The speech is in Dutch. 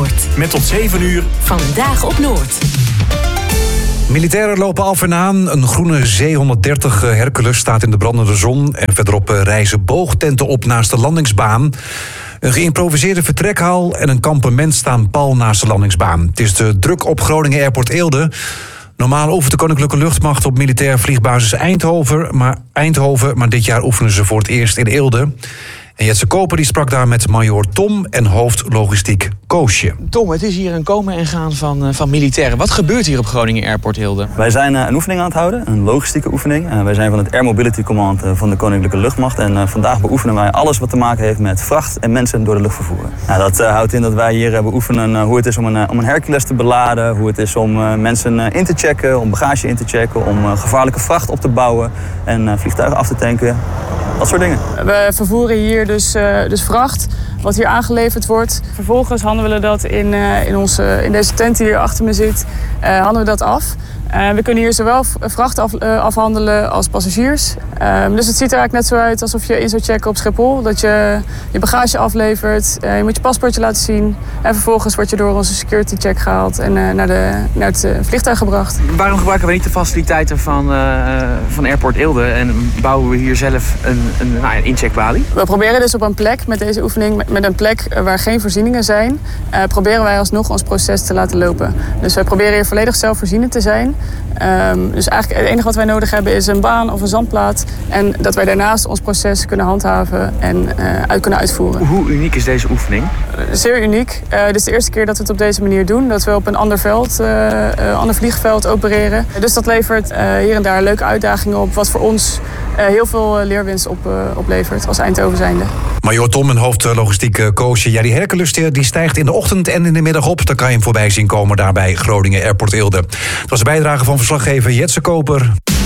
Noord. Met tot 7 uur. Vandaag op Noord. Militairen lopen af en aan. Een groene C-130 Hercules staat in de brandende zon. En verderop rijzen boogtenten op naast de landingsbaan. Een geïmproviseerde vertrekhal en een kampement staan pal naast de landingsbaan. Het is de druk op Groningen Airport Eelde. Normaal oefent de Koninklijke Luchtmacht op militair vliegbasis Eindhoven, maar dit jaar oefenen ze voor het eerst in Eelde. En Jetse Koper die sprak daar met majoor Tom en hoofd logistiek Koosje. Tom, het is hier een komen en gaan van militairen. Wat gebeurt hier op Groningen Airport, Eelde? Wij zijn een oefening aan het houden, een logistieke oefening. Wij zijn van het Air Mobility Command van de Koninklijke Luchtmacht. En vandaag beoefenen wij alles wat te maken heeft met vracht en mensen door de lucht vervoeren. Dat houdt in dat wij hier beoefenen hoe het is om een Hercules te beladen. Hoe het is om mensen in te checken, om bagage in te checken. Om gevaarlijke vracht op te bouwen en vliegtuigen af te tanken. Dat soort dingen. We vervoeren hier dus vracht, wat hier aangeleverd wordt. Vervolgens handelen we dat in deze tent die hier achter me zit, handelen we dat af. We kunnen hier zowel vracht afhandelen als passagiers. Dus het ziet er eigenlijk net zo uit alsof je in zou checken op Schiphol. Dat je je bagage aflevert, je moet je paspoortje laten zien. En vervolgens word je door onze security check gehaald en naar het vliegtuig gebracht. Waarom gebruiken we niet de faciliteiten van Airport Eelde en bouwen we hier zelf een incheckbalie? We proberen dus op een plek met deze oefening, met een plek waar geen voorzieningen zijn, proberen wij alsnog ons proces te laten lopen. Dus wij proberen hier volledig zelfvoorzienend te zijn. Dus eigenlijk het enige wat wij nodig hebben is een baan of een zandplaat. En dat wij daarnaast ons proces kunnen handhaven en kunnen uitvoeren. Hoe uniek is deze oefening? Zeer uniek. Dit is de eerste keer dat we het op deze manier doen. Dat we op een ander vliegveld opereren. Dus dat levert hier en daar leuke uitdagingen op. Wat voor ons heel veel leerwinst oplevert als Eindhoven zijnde. Majoor Tom en hoofd logistiek Koosje. Ja, die Hercules die stijgt in de ochtend en in de middag op. Dan kan je hem voorbij zien komen daar bij Groningen Airport Eelde. Het was de bijdrage van verslaggever Jetse Koper.